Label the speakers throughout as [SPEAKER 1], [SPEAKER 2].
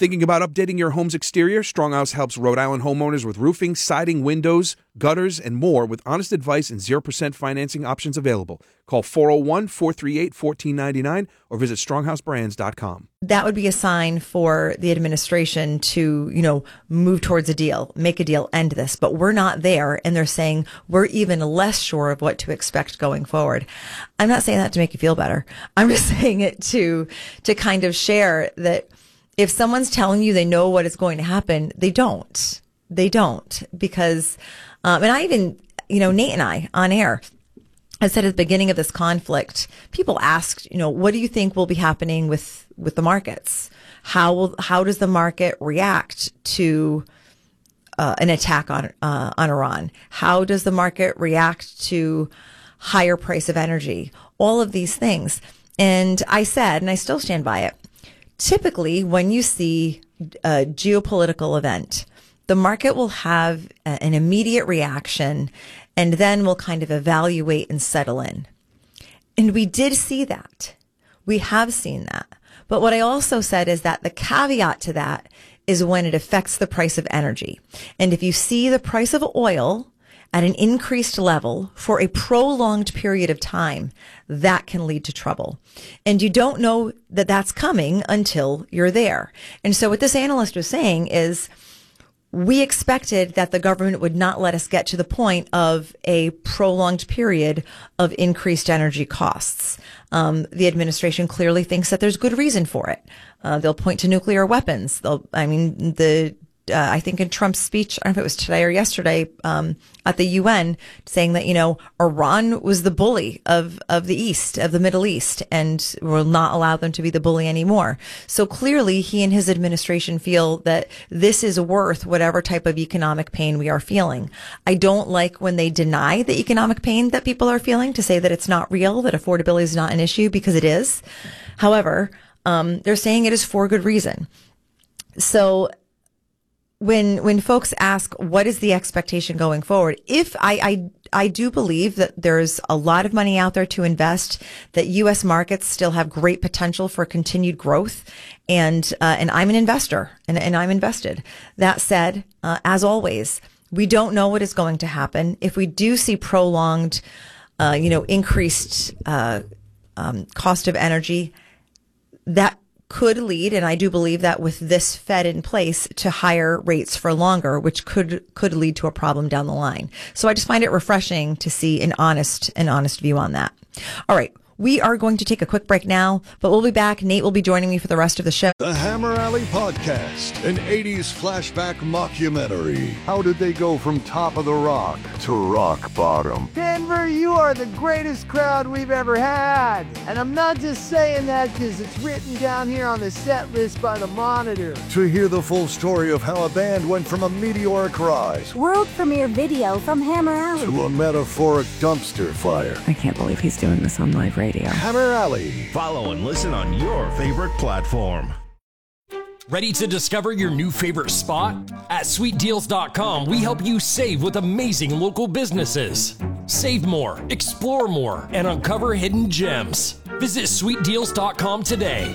[SPEAKER 1] Thinking about updating your home's exterior? Stronghouse helps Rhode Island homeowners with roofing, siding, windows, gutters, and more with honest advice and 0% financing options available. Call 401-438-1499 or visit stronghouseBrands.com.
[SPEAKER 2] That would be a sign for the administration to, move towards a deal, make a deal, end this. But we're not there, and they're saying we're even less sure of what to expect going forward. I'm not saying that to make you feel better. I'm just saying it to kind of share that if someone's telling you they know what is going to happen, they don't. They don't. Because, and I even, Nate and I on air, I said at the beginning of this conflict, people asked, what do you think will be happening with the markets? How does the market react to an attack on Iran? How does the market react to higher price of energy? All of these things. And I said, and I still stand by it, typically when you see a geopolitical event, the market will have an immediate reaction and then will kind of evaluate and settle in. And we did see that. We have seen that. But what I also said is that the caveat to that is when it affects the price of energy. And if you see the price of oil at an increased level for a prolonged period of time, that can lead to trouble. And you don't know that that's coming until you're there. And so what this analyst was saying is, we expected that the government would not let us get to the point of a prolonged period of increased energy costs. The administration clearly thinks that there's good reason for it. They'll point to nuclear weapons. I think in Trump's speech, I don't know if it was today or yesterday, at the UN, saying that, Iran was the bully of the East, of the Middle East, and will not allow them to be the bully anymore. So clearly he and his administration feel that this is worth whatever type of economic pain we are feeling. I don't like when they deny the economic pain that people are feeling, to say that it's not real, that affordability is not an issue, because it is. However, they're saying it is for good reason. So when folks ask what is the expectation going forward, if I do believe that there's a lot of money out there to invest, that U.S. markets still have great potential for continued growth, and I'm an investor and I'm invested. That said, as always, we don't know what is going to happen. If we do see prolonged, increased cost of energy, that could lead, and I do believe that with this Fed in place, to higher rates for longer, which could lead to a problem down the line. So I just find it refreshing to see an honest view on that. All right. We are going to take a quick break now, but we'll be back. Nate will be joining me for the rest of the show.
[SPEAKER 3] The Hammer Alley Podcast, an 80s flashback mockumentary. How did they go from top of the rock to rock bottom?
[SPEAKER 4] Denver, you are the greatest crowd we've ever had. And I'm not just saying that because it's written down here on the set list by the Monitor.
[SPEAKER 3] To hear the full story of how a band went from a meteoric rise,
[SPEAKER 5] world premiere video from Hammer Alley,
[SPEAKER 3] to a metaphoric dumpster fire.
[SPEAKER 6] I can't believe he's doing this on live radio.
[SPEAKER 3] Hammer Alley.
[SPEAKER 7] Follow and listen on your favorite platform.
[SPEAKER 8] Ready to discover your new favorite spot? At sweetdeals.com, we help you save with amazing local businesses. Save more, explore more, and uncover hidden gems. Visit sweetdeals.com today.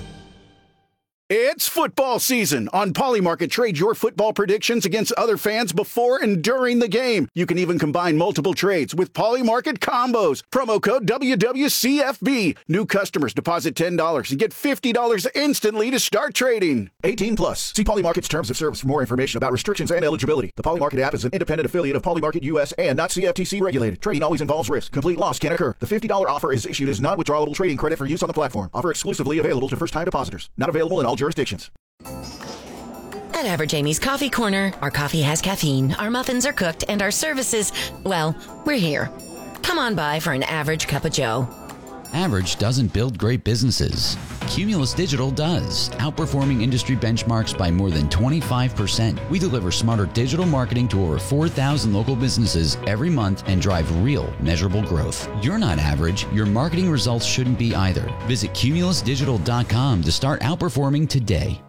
[SPEAKER 9] It's football season. On Polymarket, trade your football predictions against other fans before and during the game. You can even combine multiple trades with Polymarket combos. Promo code WWCFB. New customers deposit $10 and get $50 instantly to start trading. 18 plus. See Polymarket's terms of service for more information about restrictions and eligibility. The Polymarket app is an independent affiliate of Polymarket US and not CFTC regulated. Trading always involves risk. Complete loss can occur. The $50 offer is issued as non-withdrawable trading credit for use on the platform. Offer exclusively available to first-time depositors. Not available in all jurisdictions.
[SPEAKER 10] At Average Amy's Coffee Corner, our coffee has caffeine, our muffins are cooked, and our services, well, we're here. Come on by for an average cup of joe.
[SPEAKER 11] Average doesn't build great businesses. Cumulus Digital does, outperforming industry benchmarks by more than 25%. We deliver smarter digital marketing to over 4,000 local businesses every month and drive real, measurable growth. You're not average. Your marketing results shouldn't be either. Visit cumulusdigital.com to start outperforming today.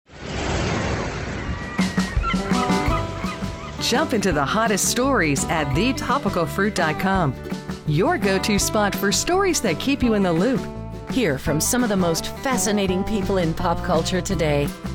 [SPEAKER 6] Jump into the hottest stories at thetopicalfruit.com. Your go-to spot for stories that keep you in the loop.
[SPEAKER 10] Hear from some of the most fascinating people in pop culture today.